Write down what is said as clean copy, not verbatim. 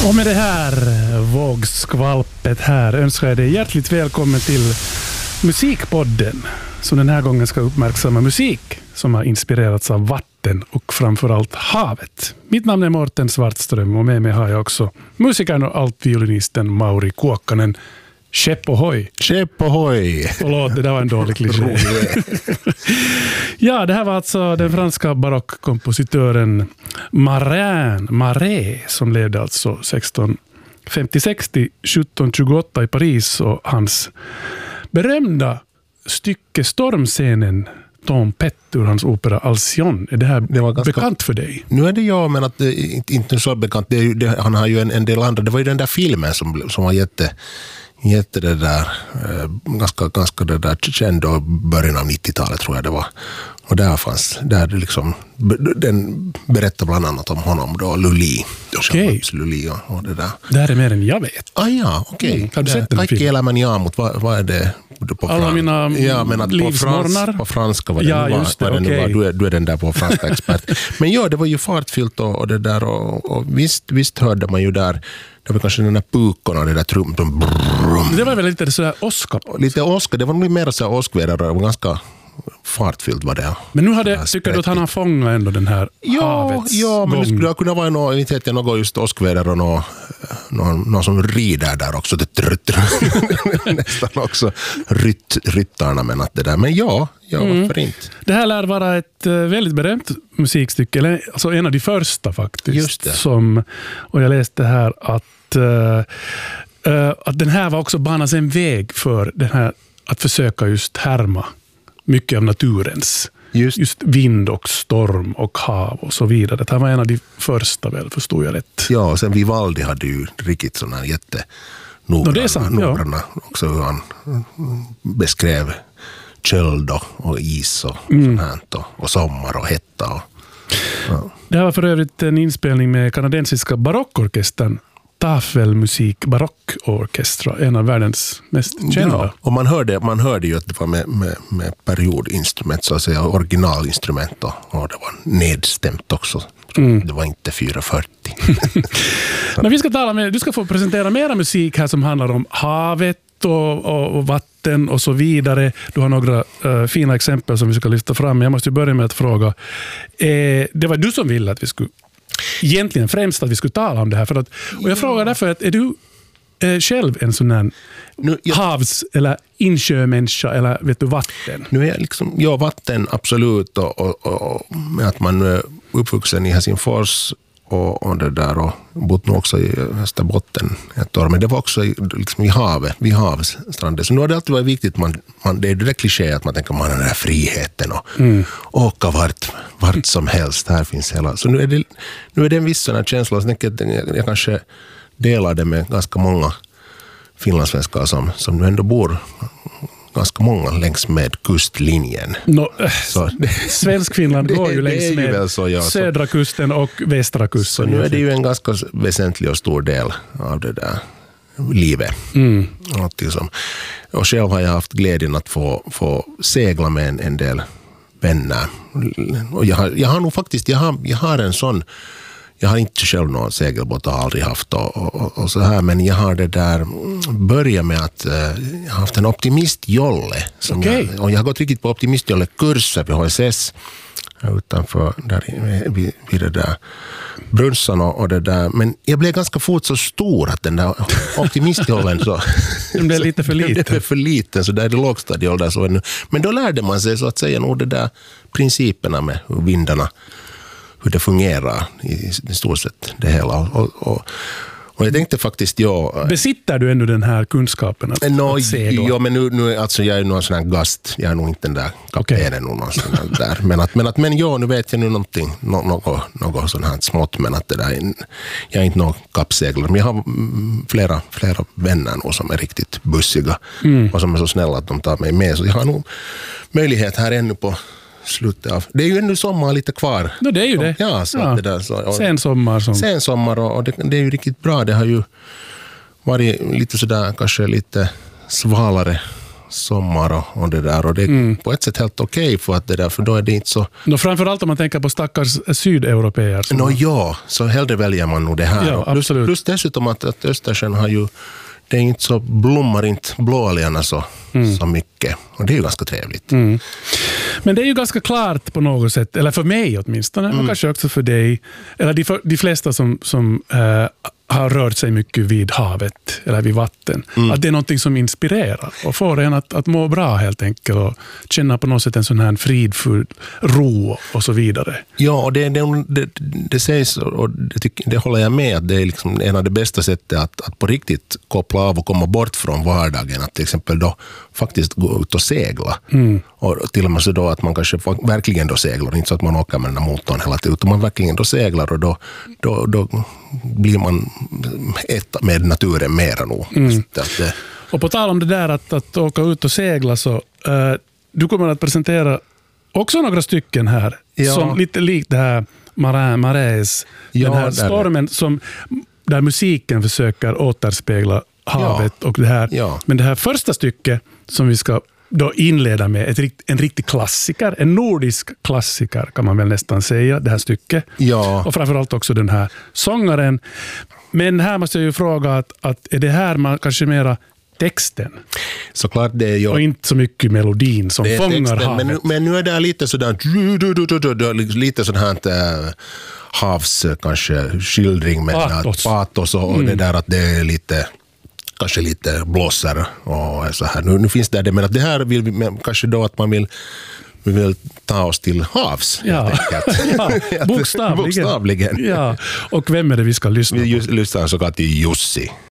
Och med det här vågskvalpet här önskar jag dig hjärtligt välkommen till Musikpodden, som den här gången ska uppmärksamma musik som har inspirerats av vatten och framförallt havet. Mitt namn är Morten Svartström och med mig har jag också musikern och altviolinisten Mauri Kuokkanen. Käpp ohoj! Käpp ohoj! Förlåt, det där var en dålig kliché. Ja, det här var alltså den franska barockkompositören Marais som levde alltså 1656 till 1728 i Paris, och hans berömda stycke Stormscenen Tom Petty ur hans opera Alcyon. Är det här bekant för dig? Nu är det jag, men att det inte så bekant. Han har ju en del andra. Det var ju den där filmen som var jätte det där ganska det där känd och början av 90-talet tror jag det var. Och där liksom den berättar bland annat om honom då, Lully. Okej. Lully och det där. Det här är mer än jag vet. Ja, okej. Har du sett den filmen? Elämän mot vad är det på alla mina livsmornar. På franska var det. Ja, just det. Okay. Du är den där på franska expert. Men ja, det var ju fartfyllt och det där och visst hörde man ju där. Det var kanske den där pukorna och det där trumpen. Det var väl lite sådär åska. Lite åska, det var nog mer så åskväder. Det var ganska fartfyllt var det. Men nu tycker du att han har fångat ändå den här havets Ja, men det skulle kunna vara något just åskväder och någon som rider där också. Nästan också ryttarna, men att det där. Men ja, varför inte? Det här lär vara ett väldigt berömt musikstycke, eller alltså en av de första faktiskt. Just det. Och jag läste här att den här var också banas en väg för den här att försöka just härma mycket av naturens. Just vind och storm och hav och så vidare. Det här var en av de första väl, förstod jag rätt. Ja, och sen Vivaldi hade ju riktigt sådana jättenoggranna också hur han beskrev köld och is och sånt här och sommar och hetta. Det här var för övrigt en inspelning med kanadensiska barockorkestern Tafelmusik Barockorkestra, en av världens mest kända. Ja, och man hörde ju att det var med periodinstrument, så att säga, originalinstrument och det var nedstämt också. Det var inte 440. Men du ska få presentera mera musik här som handlar om havet och vatten och så vidare. Du har några fina exempel som vi ska lyfta fram. Jag måste börja med att fråga. Det var du som ville att vi skulle egentligen främst att vi skulle tala om det här. Och jag frågar därför att är du själv en sån här havs- eller insjömänniska eller vet du vatten? Nu är jag liksom, vatten absolut och med att man är uppvuxen i Helsingfors och det där och bott nog också i Österbotten ett år, men det var också liksom vid havsstranden. Så nu har det alltid varit viktigt, det är direkt kliché att man tänker man har den här friheten och åka vart som helst, här finns hela. Så nu är det en viss sån här känsla, så jag tänker att jag kanske delar det med ganska många finlandssvenskar som nu ändå bor ganska många längs med kustlinjen. Svensk Finland går ju längs med södra kusten och västra kusten. Så nu är det ju en ganska väsentlig och stor del av det där livet. Och själv har jag haft glädjen att få segla med en del vänner. Och jag har nog faktiskt, jag har en sån. Jag har inte själv någon segelbåt, har aldrig haft och så här, men jag har det där börjat med att jag har haft en optimistjolle. Och jag har gått riktigt på optimistjolle-kurser vid HSS utanför där vid det där brunsan och det där. Men jag blev ganska fort så stor att den där optimistjollen så den blev lite för liten. Det blev för liten, så där är det lågstadieålder så ännu. Men då lärde man sig så att säga nog det där principerna med hur vindarna, hur det fungerar i stort sett det hela. Och jag tänkte faktiskt, besitter du ännu den här kunskapen att segla? Ja, men nu alltså jag är nog en sån här gast. Jag är nog inte den där kaptenen någonstans där. Men nu vet jag nu någonting, något sånt här smått, men att det där, jag är inte någon kappseglare. Men jag har flera vänner nu som är riktigt bussiga och som är så snälla att de tar mig med. Så jag har nog möjlighet här ännu på slutet av. Det är ju ännu sommar lite kvar. No, det är ju det. Ja, så det där så. Sen sommar och det är ju riktigt bra. Det har ju varit lite sådär kanske lite svalare sommar och det där. Och det är på ett sätt helt okej för att det där, för då är det inte så... Framförallt om man tänker på stackars sydeuropeer. Ja, så hellre väljer man nog det här. Ja, absolut. Plus dessutom att Östersjön har ju, det är inte så, blommar inte blåalgerna så mycket. Och det är ju ganska trevligt. Men det är ju ganska klart på något sätt, eller för mig åtminstone, och kanske också för dig, eller de flesta som har rört sig mycket vid havet eller vid vatten, att det är någonting som inspirerar och får en att må bra helt enkelt och känna på något sätt en sån här fridfull ro och så vidare. Ja, och det sägs, och det håller jag med, att det är liksom en av de bästa sätten att på riktigt koppla av och komma bort från vardagen, att till exempel då faktiskt gå ut och segla. Och till och med så då att man kanske verkligen då seglar, inte så att man åker med den här motorn hela tiden, utan man verkligen då seglar och då blir man ett med naturen mera nog. Och på tal om det där att åka ut och segla, så du kommer att presentera också några stycken här, som lite likt det här Marais, den här stormen där musiken försöker återspegla havet och det här. Ja. Men det här första stycket som vi ska då inleda med en riktig klassiker, en nordisk klassiker kan man väl nästan säga, det här stycket. Ja. Och framförallt också den här sångaren. Men här måste jag ju fråga att är det här man kanske mera texten? Såklart det är ju... Och inte så mycket melodin som fångar havet. Men nu är det lite sådär, lite sådant här havs kanske skildring med patos och det där, att det är lite... kanske lite blåser och så här. Nu finns det, men att det här vill vi kanske då att vi vill ta oss till havs. Ja, bokstavligen. Bokstavligen. Ja. Och vem är det vi ska lyssna på? Vi lyssnar såklart till Jussi.